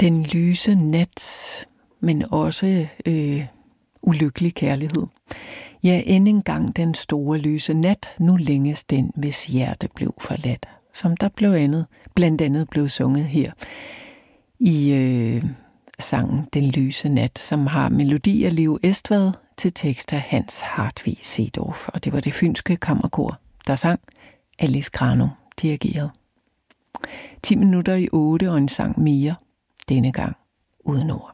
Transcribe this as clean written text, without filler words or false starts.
Den lyse nat, men også ulykkelig kærlighed. Ja, end engang den store lyse nat, nu længes den, hvis hjerte blev forladt. Som der blandt andet blev sunget her i sangen Den lyse nat, som har melodi af Leo Estvad til tekst af Hans Hartvig Seedorf. Og det var det fynske kammerkor, der sang. Alice Krano dirigerede. 10 minutter i 8 og en sang mere, denne gang uden ord.